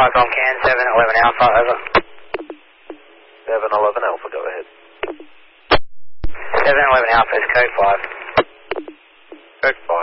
Icon Can, 711 Alpha, over. 711 Alpha, go ahead. 711 Alpha is code 5. Code 5.